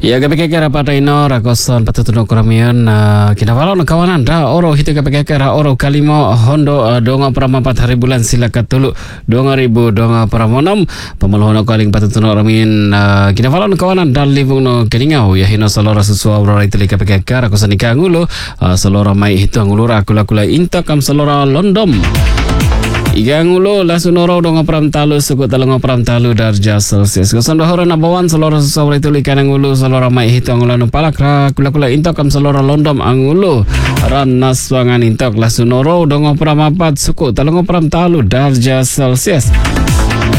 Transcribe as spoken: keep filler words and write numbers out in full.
Ya kapag kaya pa tayo no rakoson patutunog kuramiyon na kinawalo ng kawanan da oro hito kapag kaya ora oro kalimo hondo uh, donga para mapat hari bulan sila katulu donga ribu donga para monam pamaluhan ako aling patutunog kuramiyon na kinawalo ng kawanan da libong no kaningaw ya hino salora susua ora itali kapag kaya rakosan ikangulo uh, salora may hito ang ulura kula-kula inta kam salora londom Igang ulo lasunoro dong pram talu suku talong pram talu darjah Celsius. Kosan dohora nabawan selora sesawra itu likan ang ulo selora mai hitong ulo palak ra kula kula intok kam selora londom ang ulo ran naswangan intok lasunoro dong pram apat suku talong pram talu darjah Celsius.